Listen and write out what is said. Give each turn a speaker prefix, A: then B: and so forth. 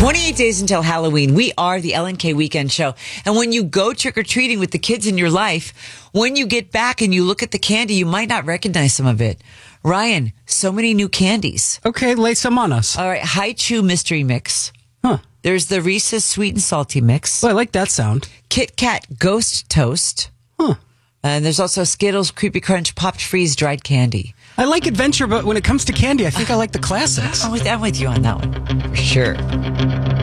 A: 28 days until Halloween. We are the LNK Weekend Show. And when you go trick-or-treating with the kids in your life, when you get back and you look at the candy, you might not recognize some of it. Ryan, so many new candies.
B: Okay, lay some on us.
A: All right, Hi-Chew Mystery Mix.
B: Huh.
A: There's the Reese's Sweet and Salty Mix.
B: Well, I like that sound.
A: Kit Kat Ghost Toast.
B: Huh.
A: And there's also Skittles Creepy Crunch Popped Freeze Dried Candy.
B: I like adventure, but when it comes to candy, I think I like the classics.
A: I'm with you on that one, for sure.